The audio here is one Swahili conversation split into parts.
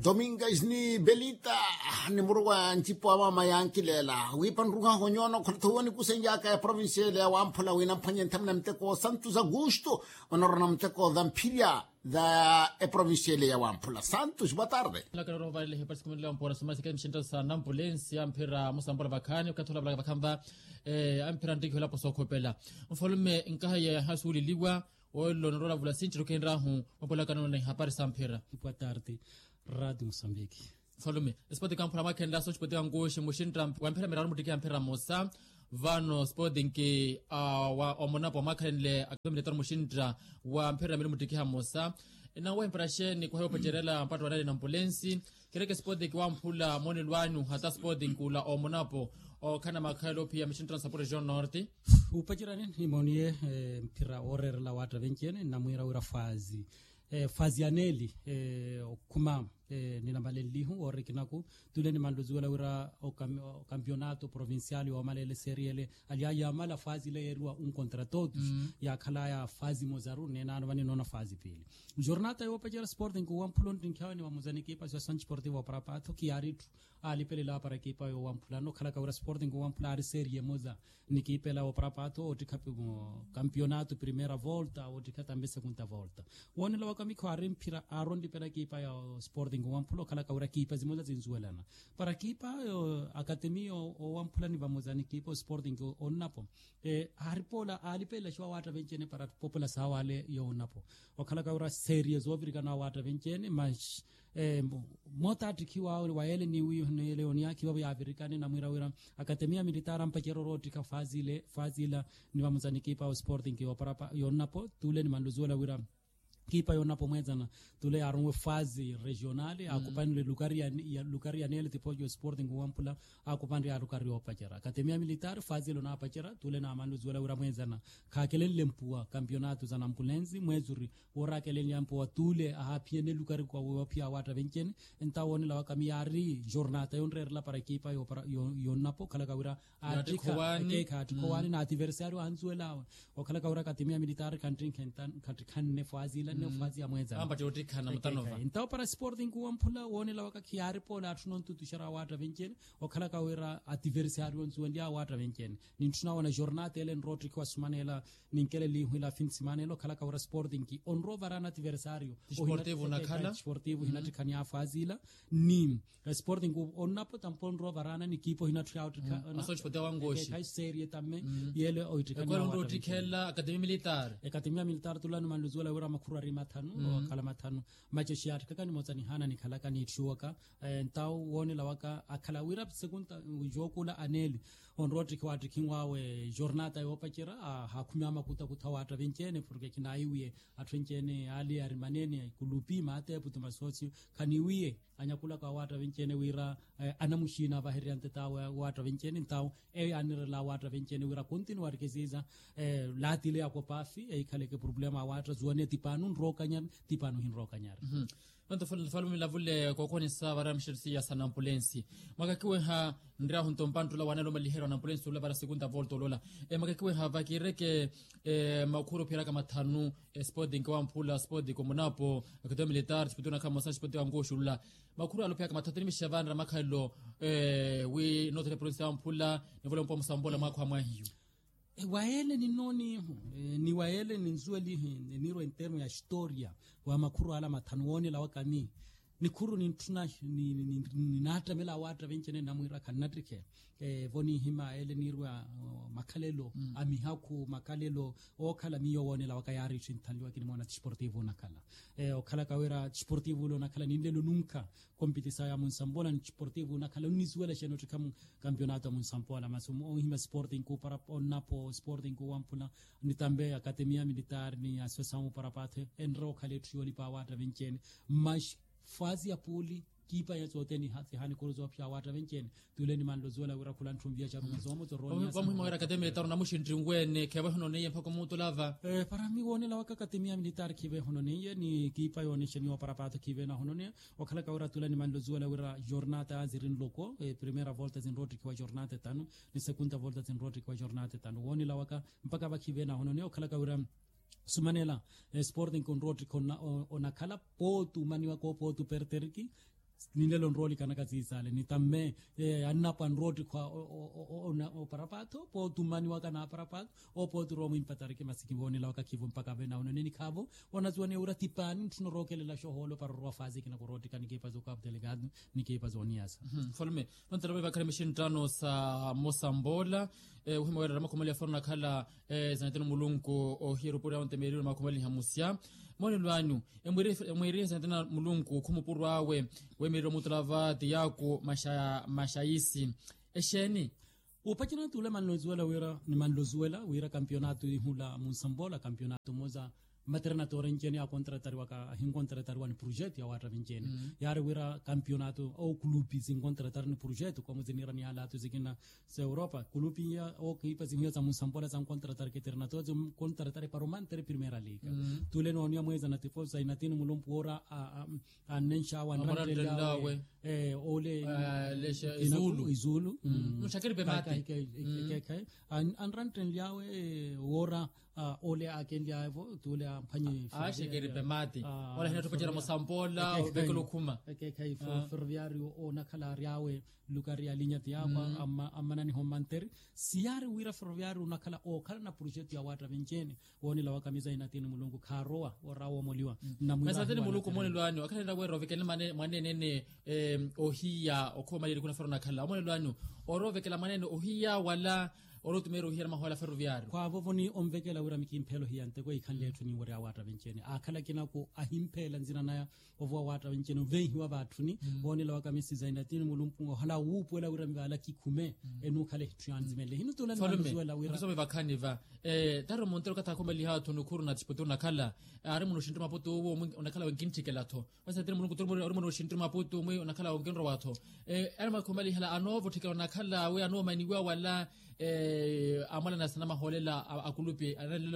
Dominguez ni Belita ni murwa nchipo ama mayankilela wipan runga honyono kwartawani kusenjaka ya provinciale ya wampula wina mpanyentamna mteko Santos Augusto onorona mteko Zampiria da provinciale ya wampula. Santos, boa tarde. La carona vai le parece como le ampora mais que mexendo sa nampulense ampera musambora bakani ukathola bla bakamba ampera ndikho lapho sokhopela mfolume nkahaye hasuli liwa olo norola vula sinchiro kendra hu mapola kanona ne hapari sampera. Boa tarde, Rádio Moçambique. Folume sport campo la makenda so sport ngoshe mushintra wampera merano mutiki ampera mosa vano sporting ke wa omonapo makanle akamile mushintra wa ampera mele mutiki hamosa na wa impression kwa hiyo pajerela mpato wa na ambulensi kireke sporting wa mpula monelwanu hata sporting kula omonapo o kana makalo pia mishintra support region norte upajirani ni monie mpira orere la wata venkene na mwira ura fazi aneli kuma ninambalelihu orikinaku tuleni mandozi wala ura o campeonato provinciale o malele seriele aliya mala fazi le erua un contra todos ya kala ya fazi mozaru nena vani nona fazi pili jornata yo pajera sporting ku wampulon tinkawani wa muzani kipa so san sportivo para pato kiaritu ali pele la para kipa yo wampulano kala ka ura sporting ku wampulari serie moza nikipela o para pato o tikapi campeonato primeira volta o tikata segunda volta woni lo wakamiko arimpira arondi pela kipa ya sporting wampulo kala kaura kipa zimoza zinzuelana para kipa akademi o wampula ni vamozani kipa sporting onnapo haripola alipela shwa wata vencene para popula sawale yo onnapo wakala kaura series overikana wata vencene mas mota tikiwa waele ni wiyo ne leonia kiwa ya afrikani na mwira akademia militara mpakero rotika fazila ni vamozani kipa sporting kiwa para yonnapo tule ni manduzola wira kipa yonapo mwezana tule arungwe fazi regionale akupande lukaria nele tipojo sporting wampula akupande alukari opachera akatemia militar fazi lona apachera tule na amandu zuela ura mwezana kakelele mpua campeonato za nampulenzi mwezuri ora kelele mpua tule ahapie ne lukari kwa wapia wata venkene entawoni la wakamiari jornata yonrerla para kipa yonapo kala kawira atikowani na adversario anzuela wakala kawira katemia militar country kanne fazi ne fazi ya mweza amba jotikana mutanova intao para sporting kuwampula woni la waka kiari pola tunon tutushara wata venkene wakala kawira adversario nzuendia wata venkene nintuna wana jornata ele nrotri kwa sumanela ninkele li hila fin simanelo kala kawira sporting ki onro varana adversario sportivo hinati kanya fazila ni sporting onnapo tampon ro varana ni kipo hinati out aso sportivo wangoshi kai serie tamme yele oitikana kwa rotri kella academia militar tulanu manduzola wira makura matano kala matano majeshi atka ni mozani hana ni kala kani chuoka ntao woni lawaka akala wira segunda ujokula aneli on rotri kwa tikingwawe jornata yopachira hakumya makuta kutawata venkene porque kinaiwie atwenkene ali arimanene kulupi mate putuma socio kaniwie anyakula kwa wata venkene wira anamushina bahiriante tawa wata venkene ntao anira la wata venkene wira continua rikeziza latile akopafi kaleke problema wata zuone tipanu rokanyar tipanu hin rokanyar Tanto falu la vulle kokoni sa varam shirsi ya sanampulensi makakiwe ha ndra hunto mpantu la wanalo malihero nampulensi la bara segunda volta lola makakiwe ha vakireke makuru pira kama tanu sporting kwa mpula sporting kwa munapo akato militar spituna kama sa sporting ngoshula makuru alopia kama tatini mishavana makalo we notre province mpula ne vola mpomo sambola makwa mwahiyo waele ni noni ni waele ni nzueli niro in termo ya historia wa makuru ala matanuoni la wakami ni kuru ni tuna ni nata mela wata venkene na mwira kanatrike voni hima ele nirwa makalelo amihaku makalelo okala miyo woni la wakayari chintaliwa kinimona sportivo nakala okala kawera sportivo lo nakala nindelo nunca competisa ya munsambola ni sportivo nakala nizuela cheno tikam campeonato munsambola masumo hima sporting ku para onapo sporting ku wampuna nitambe academia militar ni associação para pate enro kale trioli pa wata venkene mas fazi ya puli kipa ya zoteni hani kuruzo pia wata venkene tuleni mando zola wira kulantumbia cha ruzomo zoroni kwa muhimu academia militar na mushindri ngwene kebe hono ne mpaka mutu lava para mi woni la waka academia militar kibe hono ne ni kipa yoni sheni wa para pato kibe na hono ne wakala ka wira tuleni mando zola wira jornata azirin loko primera volta zin roti kwa jornata tano ni segunda volta zin roti kwa jornata tano woni la waka mpaka bakibe na hono ne wakala ka wira sumanela sporting con roti con ona kala potu maniwa ko potu perterki nilelo nroli kana ka tsisale ni tamme anna pan roti kwa o parapato po tumani wa kana parapato o po tro mo impatare ke masiki boni la ka kivu mpaka bena ono nini khavo ona tsone ura tipani tno rokele la shoholo par ro fazi kina ko roti kana ke pazo ka delegado ni ke pazo niasa folme mantra ba kare mission tano sa Mosambola uhimo wa makomali afona khala zanateno mulungu o hiro pura on temeri makomali hamusia mone lwanyu emwiri zanatena mulungu khumupuru wawe wemiro mutravati yako mashaisi esheni upachina tule manlozuela wira ni manlozuela wira campeonato hula Mosambola campeonato moza maternatore njeni a contratari waka hincontratari wani progetto ya wata vinjeni yare wira campionato o clubi sin contratari ni progetto como zenira ni ala to zikina se Europa clubi ya o kipa zingia za Mosambola za contratari ke ternato za contratari paromantere primera liga tule no nia mweza na tifosa inatini mulumpu ora a nensha wa ndawe ole lesha izulu mshakiri bemati ke an ranten liawe ora ole akendi avo tule amphanye shekeri bemati wala hina tupachira Mosambola bekelo khuma kai ferroviario ona khala riawe lukaria linya tiapa amanani homanteri siari wira ferroviario ona khala o khala na project ya wata vinjeni woni la wakamiza inatini mulungu kharoa orawo moliwa na mwira mulungu moni lwani wakhala we rovekele manene ohia okhoma leli kuna ferona khala moni lwani orovekela manene ohia wala orotumero hira mahola ferroviario kwa vovoni omvekela wira mikimphelo hiyante ko ikhanlethu ni wori awata vencheni akhala kina ko ahimphela nzina na ovo awata vencheni vehiwa bathuni bonela wakamisiza inatini mulumpungo hala upwela wira mbala kikhume enu khale trianzimele hinu tola nizwela wira so bevakani va taro montero kata komba liha tonu kuruna tipoto nakhala ari muno shintu mapoto wo onakhala wenkintikela tho basa tene mulungu tomo ari muno shintu mapoto mwe onakhala wenkenro watho ari makomba lihala anovo tikela nakhala we anoma niwa wala amala na sana maholela akulupi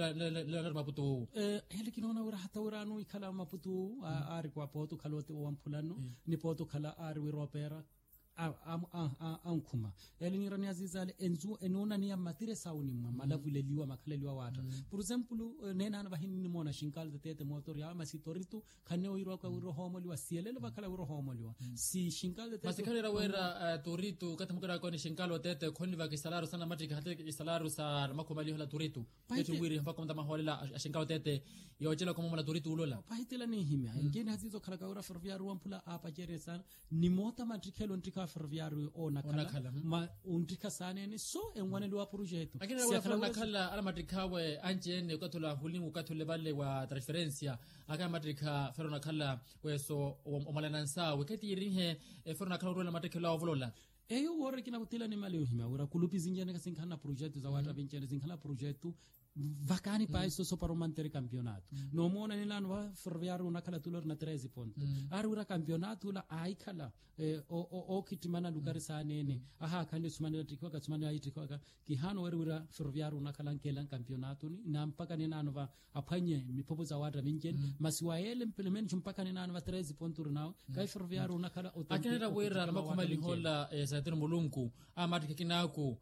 la maputo hele kinona wira hata wira no ikhala maputo ari kwa poto khalote o amphulano ni poto khala ari wiropera ankhuma elinira ni azizale enzu enona ni amatire sauni malavuleliwa makhaleliwa wata for example nena na bahini mona shinkal tete motor ya masitoritu khane oiro ka wiro homoliwa sielele bakhala wiro homoliwa si shinkal tete masikhalera wera toritu katamukara ko ni shinkal tete khoni va kisalaro sana matrika hate kisalaro sa makomali hola toritu etu wiri mpaka mta maholela shinkal tete yochela komo mala toritu ulola paitela ni himya ngene hazizo khala ka wira ferroviario wampula apa jeresa ni mota matrikelo ntika ferroviario ona kala ma untika sanene so enwane liwa projeto akina wala kala ala matrikawe anjene ukathola hulimu ukathole bale wa transferencia aka matrika ferona kala weso omalanansa wekati irinhe ferona kala rola matrikela ovolola eyo wore kina kutila ni mali yohima ura kulupi zinjene kasinkhana projeto za wata venchene zinkhana projeto vakani pa so para manter campeonato no mona ni lano va ferroviario una kala tulor na 13 pontos ari ura campeonato la ai kala o kitimana lugari sanene aha kande sumana tikwa ka sumana ai tikwa ka ki hano ura ferroviario una kala nkela campeonato ni na mpaka ni nano va aphanye mipopo za wata vinjen masiwaele implement mpaka ni nano va 13 pontos nao kai ferroviario una kala akenda wera na makomali hola satero mulungu amati kinako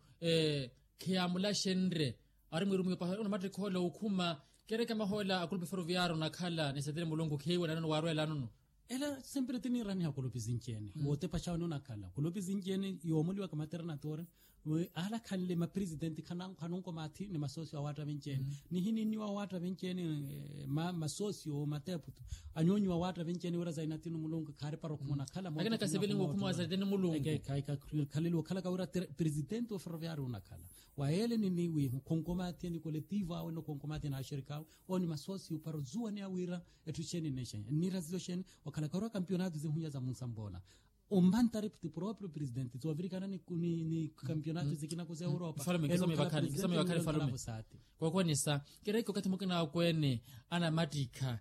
kiamula shenre ari mwirumu pa ona matrikhola ukhuma kere kama hola akulupi ferroviario nakhala nesadere mulungu khiwe nano warwela nano ela sempre tini rani akulupi zinjene wote pachano nakhala kulupi zinjene yomuliwa kama maternatore ala khanle ma president khanonko mathi ne masosi wa wata venchene ni hini ni wa wata venchene masosi o mateputo anyonyi wa wata venchene ura zainatino mulungu khare paro khona khala mo akena kasebeli ngokhuma zaidene mulungu kai khalelo khala ka ura president o ferroviario nakhala wa ele ni wi konkomati ni collective au no konkomati na shirika o ni masosi paro zuwa ni awira etucheni nation ni resolution wakala ka ura campeonato zihunya za Mosambola ombantare pti proprio presidente zo africana ni campeonato zikina kuza Europa kisame bakani falume kwa nisa kireko kati na kwene ana matrika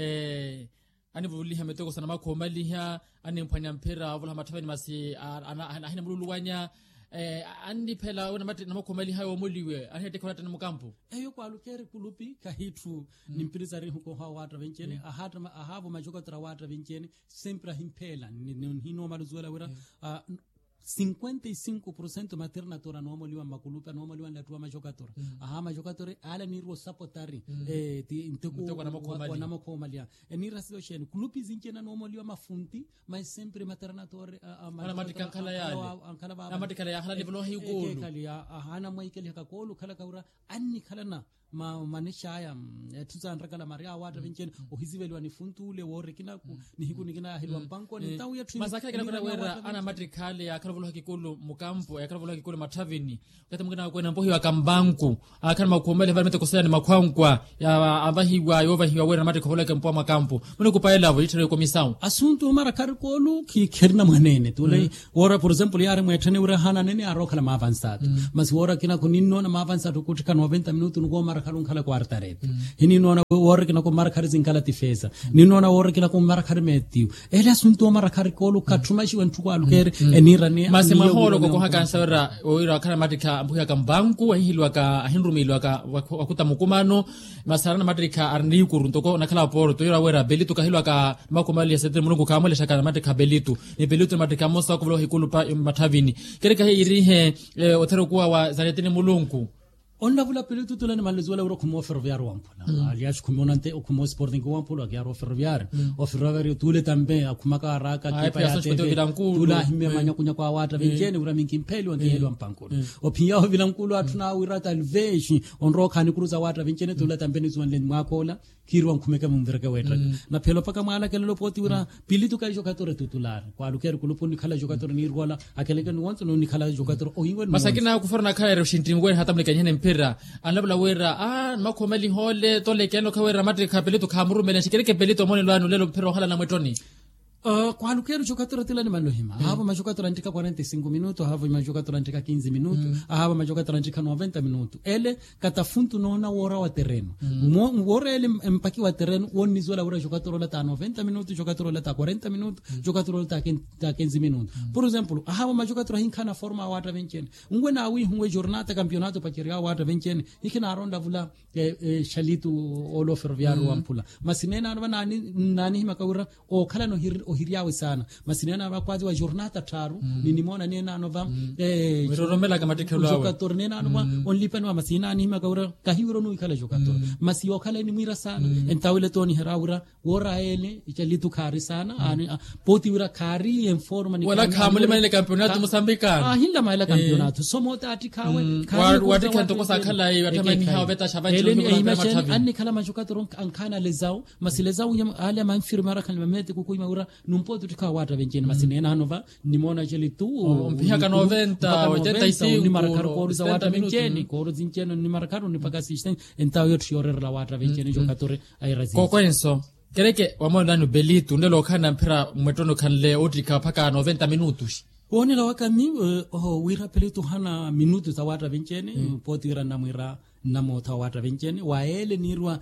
ani vuli hametoko sana makhoma liha ani mphanya mpera avula mathafeni masi ana hina mululuwanya andi phela una mati namakhomali hayo moliwe ahete khona tani mukampo eyo kwalukeri kulupi kahitu nimpirizari huko hawa wata venchene ahavo majoka tra wata venchene sempre himphela ni hino maluzuela wira 55% maternatora nomoliwa makulupa nomoliwa ndatua majokatora aha majokatora ala ni ro supportari Mteko na makomalia enira sio sheni kulupi zinchena nomoliwa mafunti mai sempre maternatore ana matika kala yale na matika ya hala level hi golu kali ahana maikeli hakakolu kala kaura anni kala na manisha ya tuzandra kala maria wata vinchen ohiziveli wani funtule wore kina ni hiku nikina hilwa mpanko ni tawu ya masaka kila kuna wera ana matrikale ya karavolo hakikulu mukampo ya karavolo hakikulu matavini kata mungina kwena mbohi wa kambanku akana makomele valmente kosela ni makwankwa ya abahiwa yova hiwa wera matrikole kampo makampo mune kupaela vo itere komisao asuntu mara karikolu ki kerna mwanene tule wora for example yare mwetene ura hana nene arokala ma avanzado mas wora kina kuninno na ma avanzado kutika 90 minuto ngo mara kalun kala quartaret hini nona wora kina ko mara karizin kala tifeza ni nona wora kina ko mara karmetiu ele asuntu mara karikolu katumashi wentu kwa lukere enira ni mase mahoro ko haka sawera oira kana matrika mbuya kambanku ahilwa ka ahinrumilwa ka wakuta mukumano masarana matrika arni kuruntoko nakala porto ira wera belito kahilwa ka makomali ya setre mulungu kamole shaka matrika belito ni belito matrika mosa ko vlo hikulu pa matavini kereka irihe otero kuwa wa zanetini mulungu onda vula pelito tulane malizwala uro kumo ferroviario wampula aliash kumonante o kumo sporting wampula giaro ferroviario o ferroviario tule tambe akumaka haraka kipa ya tete tula hime manyakunya kwa wata vingene ura minkimpeli wangehelwa mpankulo o pia ho vilankulu atuna wirata alveshi onroka ni kuruza wata vingene tula tambe ni zwanle mwakola kirwa nkumeka mumvereka wetra na pelo paka mala kelelo poti ura pilito ka jokatore tutulare kwa lukere kulupuni kala jokatore ni rola akeleke ni wanzo no ni kala jokatore o ingwe masakina kuforna kala roshintingwe hata mlikanyene mpira anabla wera makomeli hole tole keno kawera matrika pelito kamurumele shikereke pelito mone lwanu lelo mpira hala na mwetoni kwa lukero jokatora tilani malohima hava majokatora ndika 45 minuto hava majokatora ndika 15 minuto hava majokatora ndika 90 minuto ele katafuntu nona wora wa terreno wora ele mpaki wa terreno woni zola wora jokatora la 90 minuto jokatora la 40 minuto jokatora la 15 minuto por exemplo hava majokatora hinkana forma wata vencene ngwe na wi ngwe jornata campionato pakiria wata vencene hikina ronda vula shalitu olo ferroviario wampula masinena nani himakawira o kala no ohiriawe sana masinena bakwazi wa jornata taru ninimona nena nova wiroromela kama tikelo awe jokator nena nova onlipenwa masina ni makawira kahiwiro no ikala jokator masio kala ni mwira sana entawile toni herawira wora ele ichalitu kari sana poti wira kari en forma ni wala kamule male campeonato mosambika hinda male campeonato somota atikawe wadika tokosa kala yatamani hawa beta shabaji anni kala majokator ankana lezao masilezao yam ala manfirmara kan mamete kukuima ura numpoto tukawata vencene masinena hanova nimona cheli tu mpia ka 90 85 ni marakaro ko za wata vencene ko zincheno ni marakaro ni paka system entawo yotshorer la wata vencene jokatore ayrazi ko kwenso kereke wamona belito ndelo kana mpira mwetono kanle otika paka 90 minutos woni la wakami wira pelito hana minuto za wata vencene potira na mwira namo tawata vencene wa ele nirwa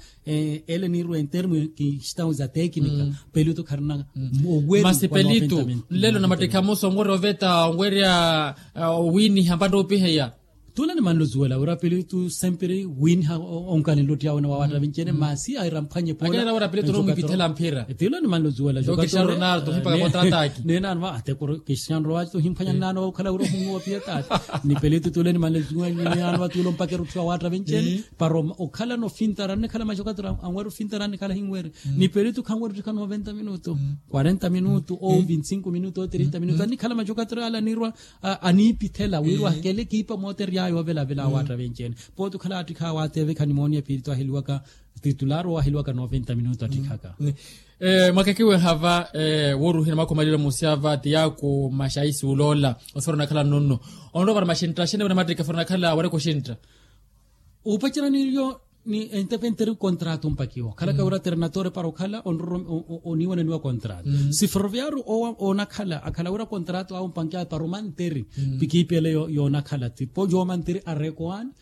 en termo que estão za técnica pelito karna ogweri mas pelito lelo na matekamoso ngoro veta ngweria wini hambando piheya tula ni manlozuela ura pelito sempre win onkani lotia wana wata vencene masi ayrampanye pola agera ura pelito no mbitela mpira tula ni manlozuela Cristiano Ronaldo hipa kontra-ataki nena nwa ate ko Cristiano Ronaldo himpanya nano kala ura hungo pieta ni pelito tula ni manlozuela ni anwa tulo mpakero twa wata vencene paro okala no fintarane kala majokatora anwaru fintarane kala hingwere ni pelito kangwaru tika 90 minuto 40 minuto o 25 minuto 30 minuto ni kala majokatora ala nirwa ani pitela wirwa kele kipa moter yo vela wata vencene poto khala atika wate ve kanimonia pirito ahilwaka titular wa ahilwaka 90 minuto atikaka makakiwe hava woru hina makomalira musiava tiyako mashaisi ulola osorona kala nonno ondo var mashintra shene na matrika forna kala wale ko shintra upachira nilio ni interventere contrato mpakiwa kala ka ura terminatore paro kala oni wana niwa contrato si ferroviario o na kala akala ura contrato au mpankia paro manteri pikipele yo na kala tipo jo manteri arekoan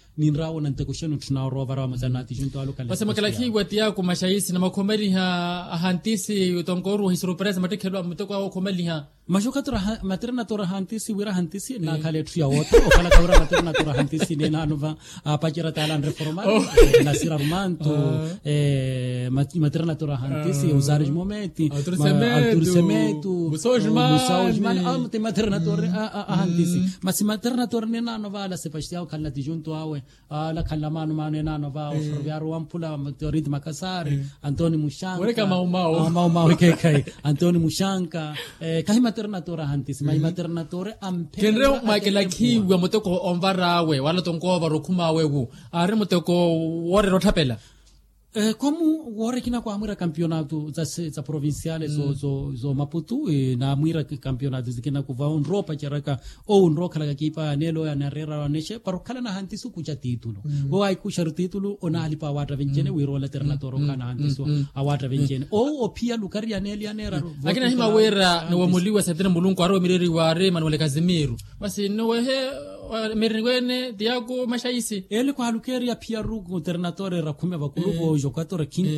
ni nrawo na ntekushenu tunaorova rawa mazanati junto aluka basi makala kiwa tiako mashaisi na makomeli ha hantisi tonkoru hisurpresa matekelo mtoko wa komeli ha mashuka tura materna tora hantisi wira hantisi na kale tuya wote okala kaura materna tora hantisi ne nanuva apachira talan reformal na sira romanto materna tora hantisi usar momenti Tursemetu Busojman amte materna tora hantisi mas materna tora ne nanuva la sepashtia kala tijunto awe la kala manu mane nanuva ofroviaro ampula teorit makasari Antoni Mushanka weka mau kai Antoni Mushanka kahi maternatora hantis mai maternatore ampe kenreo makela kiwa motoko onvarawe wala tonkova rokuma wewu are motoko wore rotapela como wore kina kwa amira campeonato za provinciale zo Maputo na amira campeonato zikina kuva un ropa charaka o un roka la kipa nelo ya narera neshe pero kala na hantisu kucha titulo o ai kucha titulo ona alipa wata vencene wiro la ternatoro kana hantisu awata vencene o pia lukari ya neli ya nera lakini hima wera ni wamuliwa satena mulungu aro miriri ware Manuel Casimiro basi no wehe mirigwene Diago mashaisi ele kwa lukari ya pia rugo ternatore rakume bakulugo jokatora king